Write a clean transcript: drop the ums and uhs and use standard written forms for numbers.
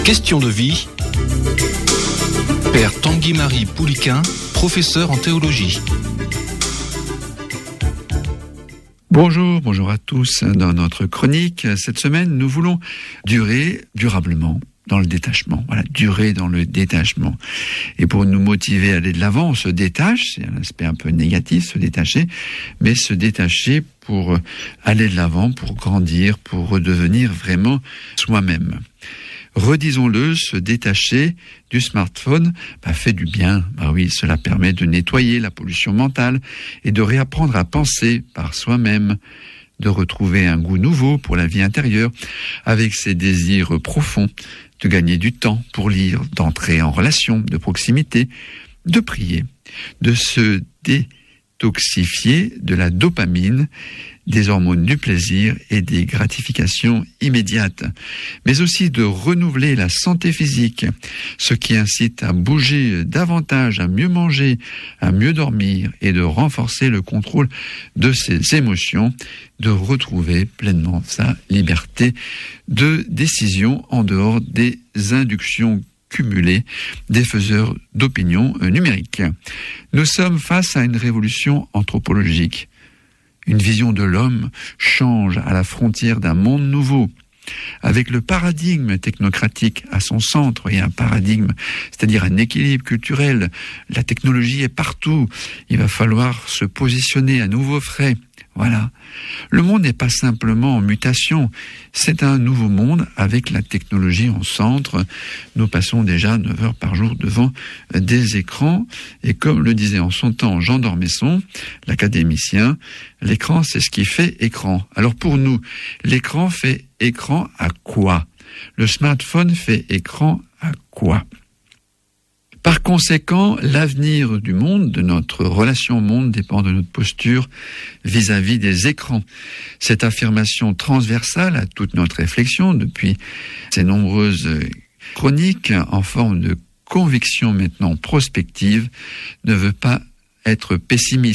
Question de vie. Père Tanguy-Marie Pouliquin, professeur en théologie. Bonjour à tous. Dans notre chronique, cette semaine, nous voulons durer durablement dans le détachement. Voilà, durer dans le détachement. Et pour nous motiver à aller de l'avant, on se détache, c'est un aspect un peu négatif, se détacher, mais se détacher pour aller de l'avant, pour grandir, pour redevenir vraiment soi-même. Redisons-le, se détacher du smartphone fait du bien. Oui, cela permet de nettoyer la pollution mentale et de réapprendre à penser par soi-même, de retrouver un goût nouveau pour la vie intérieure avec ses désirs profonds, de gagner du temps pour lire, d'entrer en relation de proximité, de prier, de se détoxifier de la dopamine, des hormones du plaisir et des gratifications immédiates, mais aussi de renouveler la santé physique, ce qui incite à bouger davantage, à mieux manger, à mieux dormir et de renforcer le contrôle de ses émotions, de retrouver pleinement sa liberté de décision en dehors des inductions cumulées des faiseurs d'opinion numériques. Nous sommes face à une révolution anthropologique. Une vision de l'homme change à la frontière d'un monde nouveau, avec le paradigme technocratique à son centre et un paradigme, c'est-à-dire un équilibre culturel. La technologie est partout, il va falloir se positionner à nouveau frais. Voilà. Le monde n'est pas simplement en mutation, c'est un nouveau monde avec la technologie en centre. Nous passons déjà 9 heures par jour devant des écrans et comme le disait en son temps Jean d'Ormesson, l'académicien, l'écran c'est ce qui fait écran. Alors pour nous, l'écran fait écran à quoi? Le smartphone fait écran à quoi? Par conséquent, l'avenir du monde, de notre relation au monde, dépend de notre posture vis-à-vis des écrans. Cette affirmation transversale à toute notre réflexion depuis ces nombreuses chroniques en forme de conviction maintenant prospective ne veut pas être pessimiste.